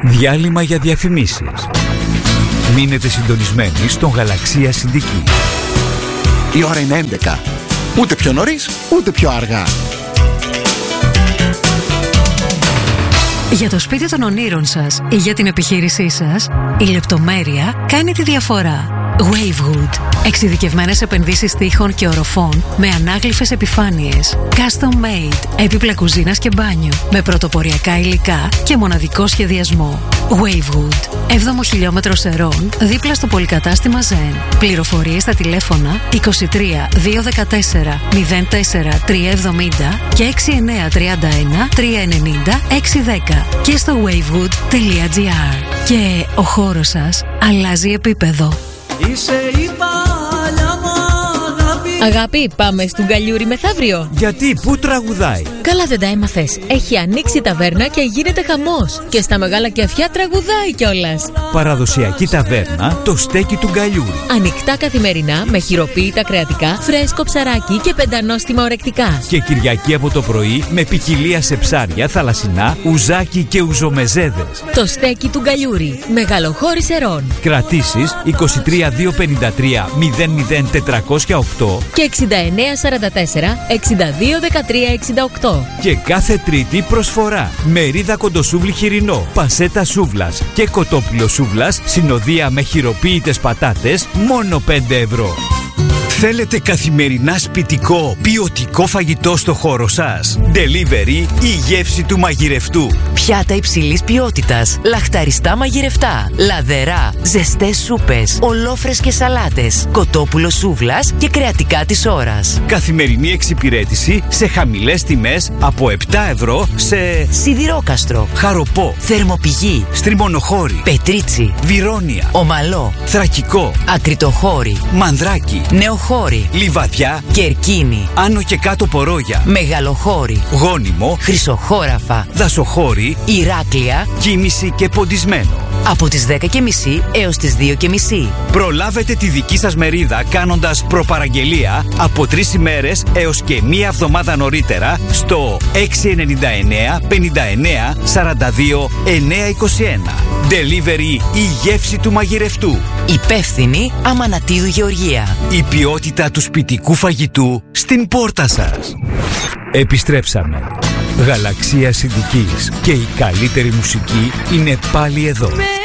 Διάλειμμα για διαφημίσεις. Μείνετε συντονισμένοι στον Γαλαξία Συντική. Η ώρα είναι 11. Ούτε πιο νωρίς, ούτε πιο αργά. Για το σπίτι των ονείρων σας ή για την επιχείρησή σας, η λεπτομέρεια κάνει τη διαφορά. Wavewood. Εξειδικευμένες επενδύσεις τοίχων και οροφών με ανάγλυφες επιφάνειες. Custom made. Έπιπλα κουζίνας και μπάνιο. Με πρωτοποριακά υλικά και μοναδικό σχεδιασμό. Wavewood. 7ο χιλιόμετρο Σερών, δίπλα στο πολυκατάστημα Zen. Πληροφορίες στα τηλέφωνα 23 214 04 370 και 6931 390 610 και στο wavewood.gr. Και ο χώρος σας αλλάζει επίπεδο. Είσαι η παλιά μου αγάπη. Αγάπη, πάμε στον Γκαλιούρι μεθαύριο. Γιατί, πού τραγουδάει? Καλά δεν τα έμαθες. Έχει ανοίξει η ταβέρνα και γίνεται χαμός. Και στα μεγάλα κεφιά τραγουδάει κιόλας. Παραδοσιακή ταβέρνα, το στέκι του Γκαλιούρι. Ανοιχτά καθημερινά με χειροποίητα κρεατικά, φρέσκο ψαράκι και πεντανόστιμα ορεκτικά. Και Κυριακή από το πρωί με ποικιλία σε ψάρια, θαλασσινά, ουζάκι και ουζομεζέδες. Το στέκι του Γκαλιούρι. Μεγαλοχώρη Σερών. Κρατήσεις 23 253 00 408 και 69 44 62 13 68. Και κάθε Τρίτη προσφορά. Μερίδα κοντοσούβλι χοιρινό, πασέτα σούβλας και κοτόπουλο σούβλας, συνοδεία με χειροποίητες πατάτες, μόνο 5 ευρώ. Θέλετε καθημερινά σπιτικό, ποιοτικό φαγητό στο χώρο σας? Delivery η γεύση του μαγειρευτού. Πιάτα υψηλής ποιότητας, λαχταριστά μαγειρευτά, λαδερά, ζεστές σούπες, ολόφρεσκες σαλάτες, κοτόπουλο σούβλας και κρεατικά της ώρας. Καθημερινή εξυπηρέτηση σε χαμηλές τιμές από 7 ευρώ σε Σιδηρόκαστρο, Χαροπό, Θερμοπηγή, Στριμονοχώρη, Πετρίτσι, Βιρόνια, Ομαλό, Θρακικό, Ακριτοχώρη, Μανδράκι, Νεοχώρη, Λιβαδιά, Κερκίνη, Άνω και Κάτω Πορόγια, Μεγαλοχώρη, Γόνιμο, Χρυσοχώραφα, Δασοχώρη, Ηράκλεια, Κίμηση και Ποντισμένο. Από τις 10.30 έως τις 2.30. Προλάβετε τη δική σας μερίδα κάνοντας προπαραγγελία από 3 ημέρες έως και 1 εβδομάδα νωρίτερα στο 699 59 42 921. Delivery η γεύση του μαγειρευτού. Υπεύθυνη Αμανατίδου Γεωργία. Η ποιότητα του σπιτικού φαγητού στην πόρτα σας. Επιστρέψαμε. Γαλαξία Συντικής και η καλύτερη μουσική είναι πάλι εδώ.